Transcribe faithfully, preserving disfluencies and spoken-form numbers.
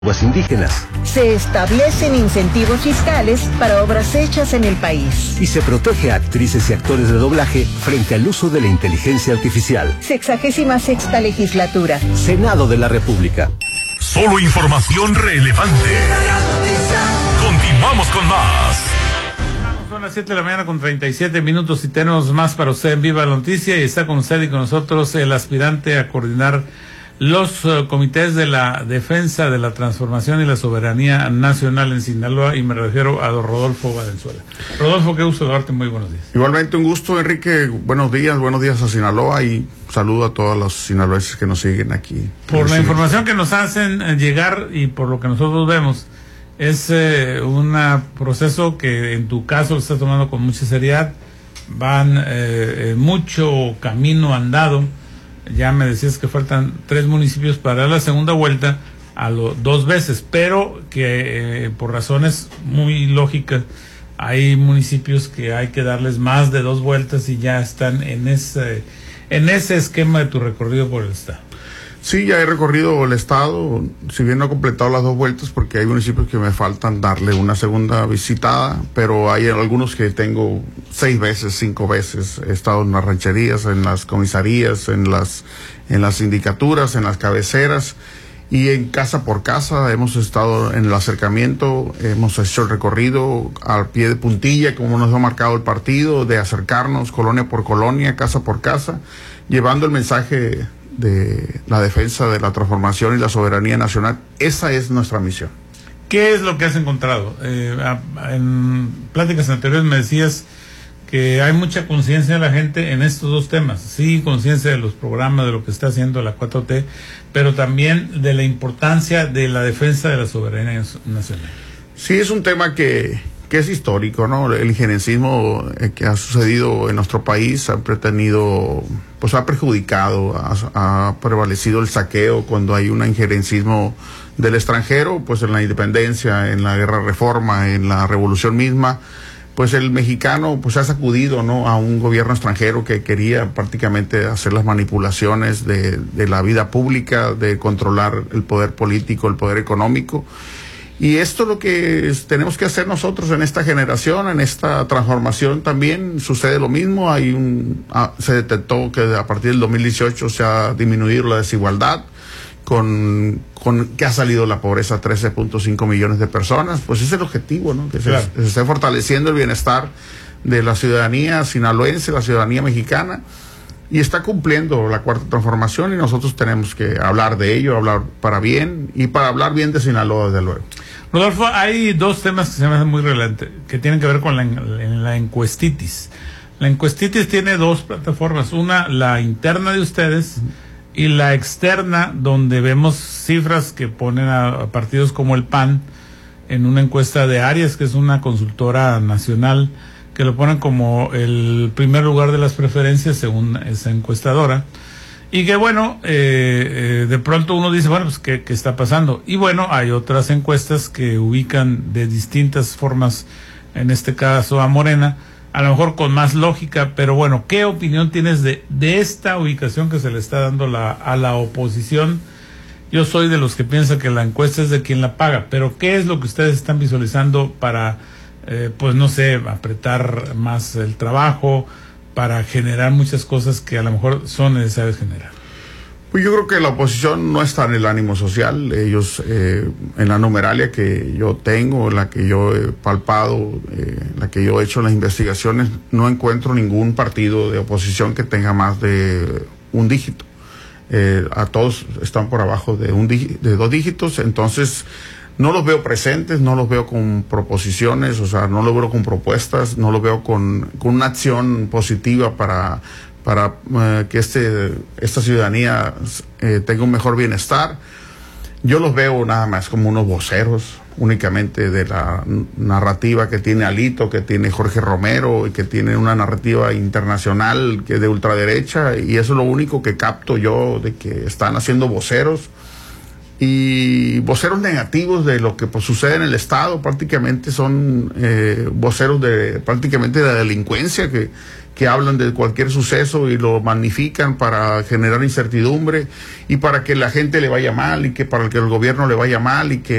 lenguas indígenas. Se establecen incentivos fiscales para obras hechas en el país. Y se protege a actrices y actores de doblaje frente al uso de la inteligencia artificial. Sexagésima sexta legislatura. Senado de la República. Solo información relevante. Continuamos con más. Son las siete de la mañana con treinta y siete minutos y tenemos más para usted en Viva la Noticia, y está con usted y con nosotros el aspirante a coordinar los uh, comités de la defensa de la transformación y la soberanía nacional en Sinaloa, y me refiero a don Rodolfo Valenzuela. Rodolfo, qué gusto darte, muy buenos días. Igualmente un gusto, Enrique, buenos días, buenos días a Sinaloa, y saludo a todos los sinaloenses que nos siguen aquí. Por la información que nos hacen llegar y por lo que nosotros vemos, es eh, un proceso que en tu caso lo estás tomando con mucha seriedad. Van eh, mucho camino andado. Ya me decías que faltan tres municipios para la segunda vuelta a lo, dos veces, pero que eh, por razones muy lógicas hay municipios que hay que darles más de dos vueltas y ya están en ese, en ese esquema de tu recorrido por el estado. Sí, ya he recorrido el estado, si bien no he completado las dos vueltas porque hay municipios que me faltan darle una segunda visitada, pero hay algunos que tengo seis veces, cinco veces. He estado en las rancherías, en las comisarías, en las, en las sindicaturas, en las cabeceras, y en casa por casa hemos estado en el acercamiento, hemos hecho el recorrido al pie de puntilla, como nos ha marcado el partido, de acercarnos colonia por colonia, casa por casa, llevando el mensaje de la defensa de la transformación y la soberanía nacional. Esa es nuestra misión. ¿Qué es lo que has encontrado? Eh, en pláticas anteriores me decías que hay mucha conciencia de la gente en estos dos temas. Sí, conciencia de los programas, de lo que está haciendo la cuatro T, pero también de la importancia de la defensa de la soberanía nacional. Sí, es un tema que que es histórico, ¿no? El injerencismo eh, que ha sucedido en nuestro país ha pretenido, pues ha perjudicado, ha, ha prevalecido el saqueo cuando hay un injerencismo del extranjero, pues en la independencia, en la guerra reforma, en la revolución misma, pues el mexicano pues ha sacudido, ¿no?, a un gobierno extranjero que quería prácticamente hacer las manipulaciones de, de la vida pública, de controlar el poder político, el poder económico. Y esto es lo que es, tenemos que hacer nosotros en esta generación, en esta transformación también sucede lo mismo. Hay un, ah, se detectó que a partir del dos mil dieciocho se ha disminuido la desigualdad, con, con que ha salido la pobreza a trece punto cinco millones de personas. Pues ese es el objetivo, ¿no? Que claro, se, se esté fortaleciendo el bienestar de la ciudadanía sinaloense, la ciudadanía mexicana, y está cumpliendo la cuarta transformación, y nosotros tenemos que hablar de ello, hablar para bien, y para hablar bien de Sinaloa, desde luego. Rodolfo, hay dos temas que se me hacen muy relevantes, que tienen que ver con la, la encuestitis. La encuestitis tiene dos plataformas, una la interna de ustedes y la externa, donde vemos cifras que ponen a, a partidos como el P A N en una encuesta de Arias, que es una consultora nacional, que lo ponen como el primer lugar de las preferencias según esa encuestadora, y que bueno, eh, eh, de pronto uno dice, bueno, pues ¿qué, qué está pasando? Y bueno, hay otras encuestas que ubican de distintas formas, en este caso a Morena, a lo mejor con más lógica, pero bueno, ¿qué opinión tienes de, de esta ubicación que se le está dando la, a la oposición? Yo soy de los que piensan que la encuesta es de quien la paga, pero ¿qué es lo que ustedes están visualizando para Eh, pues no sé, apretar más el trabajo, para generar muchas cosas que a lo mejor son necesarias generar? Pues yo creo que la oposición no está en el ánimo social. Ellos, eh, en la numeralia que yo tengo, la que yo he palpado, eh, la que yo he hecho las investigaciones, no encuentro ningún partido de oposición que tenga más de un dígito. Eh, a todos están por abajo de, un de dos dígitos, entonces no los veo presentes, no los veo con proposiciones, o sea, no los veo con propuestas, no los veo con, con una acción positiva para, para eh, que este, esta ciudadanía eh, tenga un mejor bienestar. Yo los veo nada más como unos voceros únicamente de la narrativa que tiene Alito, que tiene Jorge Romero, y que tiene una narrativa internacional que de ultraderecha, y eso es lo único que capto yo, de que están haciendo voceros. y voceros negativos de lo que pues, sucede en el Estado, prácticamente son eh, voceros de prácticamente de la delincuencia que, que hablan de cualquier suceso y lo magnifican para generar incertidumbre y para que la gente le vaya mal y que para que el gobierno le vaya mal y que